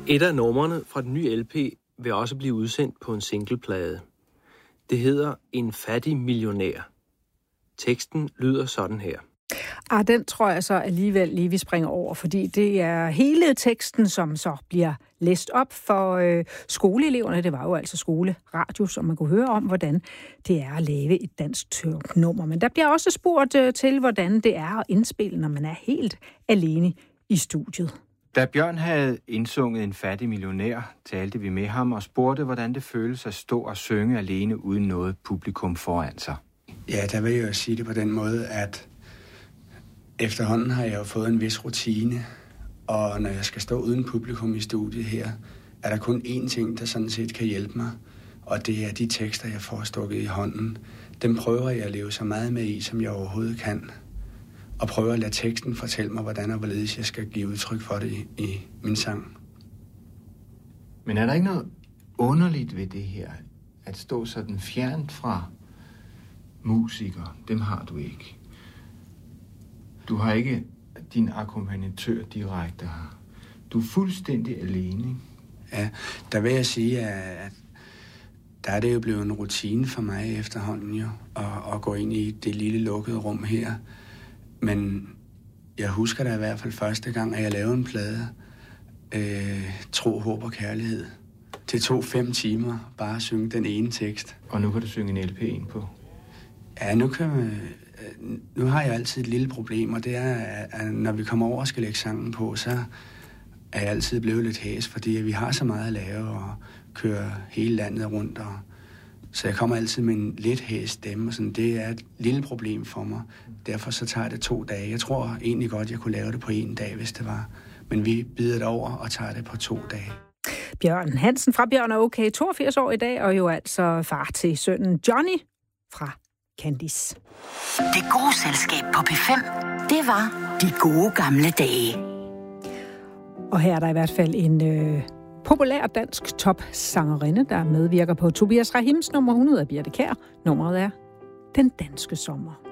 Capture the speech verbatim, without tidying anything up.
Et af numrene fra den nye L P vil også blive udsendt på en singleplade. Det hedder En fattig millionær. Teksten lyder sådan her. Ah, den tror jeg så alligevel lige, vi springer over, fordi det er hele teksten, som så bliver læst op for øh, skoleeleverne. Det var jo altså skoleradio, som man kunne høre om, hvordan det er at lave et dansk nummer. Men der bliver også spurgt øh, til, hvordan det er at indspille, når man er helt alene i studiet. Da Bjørn havde indsunget En fattig millionær, talte vi med ham og spurgte, hvordan det føles at stå og synge alene uden noget publikum foran sig. Ja, der vil jeg jo sige det på den måde, at efterhånden har jeg jo fået en vis rutine, og når jeg skal stå uden publikum i studiet her, er der kun én ting, der sådan set kan hjælpe mig, og det er de tekster, jeg får stukket i hånden. Dem prøver jeg at leve så meget med i, som jeg overhovedet kan, og prøver at lade teksten fortælle mig, hvordan og hvorledes jeg skal give udtryk for det i, i min sang. Men er der ikke noget underligt ved det her, at stå sådan fjernt fra musikere? Dem har du ikke. Du har ikke din akkompagnatør direkte her. Du er fuldstændig alene, ikke? Ja, der vil jeg sige, at der er det jo blevet en rutine for mig efterhånden jo, at, at gå ind i det lille lukkede rum her. Men jeg husker da i hvert fald første gang, at jeg lavede en plade, øh, Tro, Håb og Kærlighed. Det tog fem timer bare at synge den ene tekst. Og nu kan du synge en L P ind på? Ja, nu kan man... Nu har jeg altid et lille problem, og det er, at når vi kommer over og skal lægge sangen på, så er jeg altid blevet lidt hæs, fordi vi har så meget at lave og køre hele landet rundt. Og, så jeg kommer altid med en lidt hæs stemme, og sådan, det er et lille problem for mig. Derfor så tager det to dage. Jeg tror egentlig godt, jeg kunne lave det på en dag, hvis det var. Men vi bider det over og tager det på to dage. Bjørn Hansen fra Bjørn og OK, toogfirs år i dag, og jo altså far til sønnen Johnny fra Candice. Det gode selskab på P fem, det var de gode gamle dage. Og her er der i hvert fald en øh, populær dansk topsangerinde, der medvirker på Tobias Rahims nummer hundrede af Birthe Kjær. Nummeret er Den danske sommer.